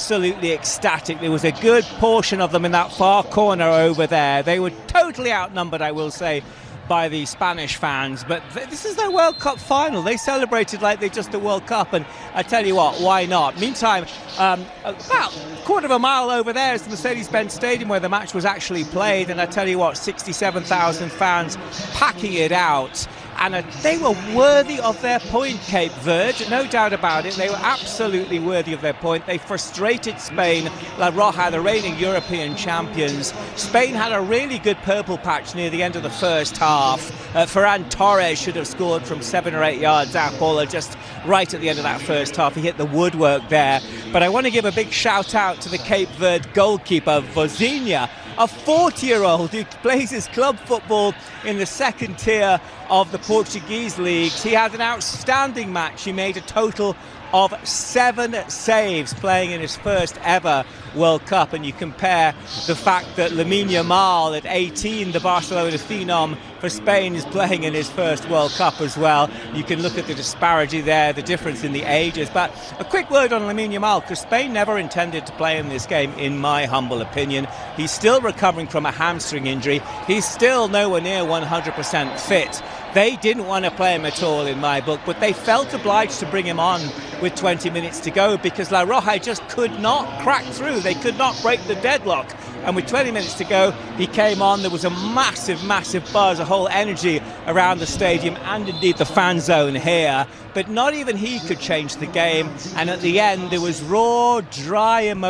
absolutely ecstatic. There was a good portion of them in that far corner over there. They were totally outnumbered, I will say, by the Spanish fans, but this is their World Cup final. They celebrated like they just the World Cup, and I tell you what, why not? Meantime, about a quarter of a mile over there is the Mercedes-Benz Stadium where the match was actually played, and I tell you what, 67,000 fans packing it out. And they were worthy of their point, Cape Verde, no doubt about it. They were absolutely worthy of their point. They frustrated Spain, La Roja, the reigning European champions. Spain had a really good purple patch near the end of the first half. Ferran Torres should have scored from 7 or 8 yards out, ball just right at the end of that first half. He hit the woodwork there. But I want to give a big shout out to the Cape Verde goalkeeper, Vozinha, a 40-year-old who plays his club football in the second tier of the Portuguese leagues. He had an outstanding match. He made a total of 7 saves playing in his first ever World Cup, and you compare the fact that Lamine Yamal at 18, the Barcelona phenom for Spain, is playing in his first World Cup as well. You can look at the disparity there, the difference in the ages. But a quick word on Lamine Yamal, because Spain never intended to play in this game, in my humble opinion. He's still recovering from a hamstring injury. He's still nowhere near 100% fit. They didn't want to play him at all in my book, but they felt obliged to bring him on with 20 minutes to go because La Roja just could not crack through. They could not break the deadlock. And with 20 minutes to go, he came on. There was a massive, massive buzz, a whole energy around the stadium and indeed the fan zone here. But not even he could change the game. And at the end, there was raw, dry emotion.